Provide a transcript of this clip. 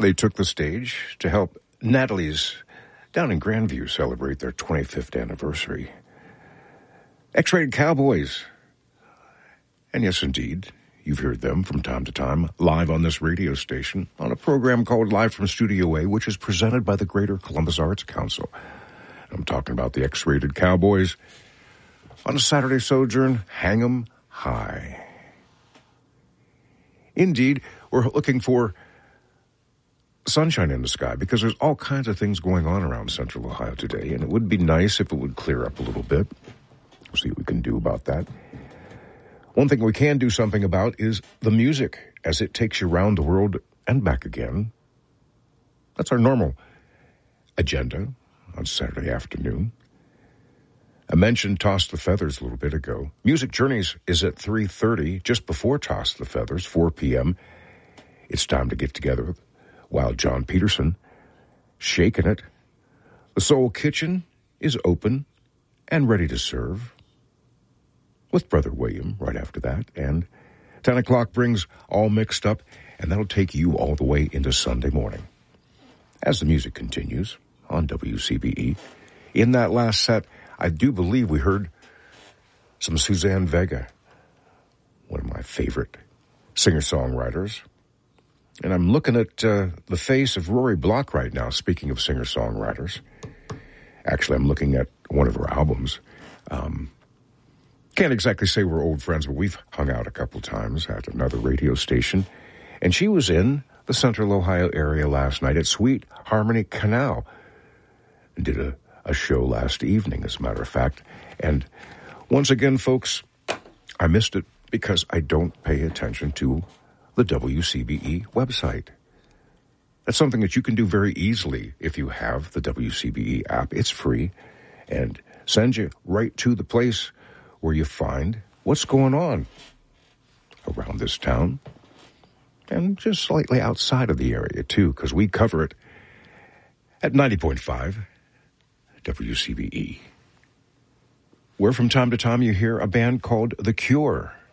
they took the stage to help Natalie's down in Grandview celebrate their 25th anniversary. X-Rated Cowboys. And yes, indeed, you've heard them from time to time live on this radio station on a program called Live from Studio A, which is presented by the Greater Columbus Arts Council. I'm talking about the X-Rated Cowboys on a Saturday sojourn, Hang 'em High. Indeed, we're looking for sunshine in the sky because there's all kinds of things going on around Central Ohio today, and it would be nice if it would clear up a little bit. We'll see what we can do about that. One thing we can do something about is the music as it takes you around the world and back again. That's our normal agenda on Saturday afternoon. I mentioned Toss the Feathers a little bit ago. Music Journeys is at 3:30, just before Toss the Feathers, 4 p.m. It's time to get together with Wild John Peterson, shaking it. The Soul Kitchen is open and ready to serve with Brother William right after that. And 10 o'clock brings All Mixed Up, and that'll take you all the way into Sunday morning. As the music continues on WCBE, in that last set, I do believe we heard some Suzanne Vega, one of my favorite singer-songwriters. And I'm looking at the face of Rory Block right now, speaking of singer-songwriters. Actually, I'm looking at one of her albums. Can't exactly say we're old friends, but we've hung out a couple times at another radio station. And she was in the Central Ohio area last night at Sweet Harmony Canal. And did a show last evening, as a matter of fact. And once again, folks, I missed it because I don't pay attention to the WCBE website. That's something that you can do very easily if you have the WCBE app. It's free and sends you right to the place where you find what's going on around this town and just slightly outside of the area, too, because we cover it at 90.5 WCBE, where from time to time you hear a band called The Cure.